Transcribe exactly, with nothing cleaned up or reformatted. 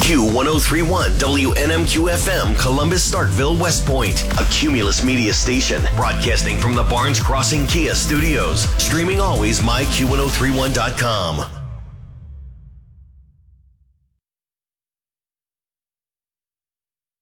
Q ten thirty-one W N M Q F M, Columbus, Starkville, West Point. A Cumulus Media station, broadcasting from the Barnes Crossing Kia studios. Streaming always, my Q ten thirty-one dot com.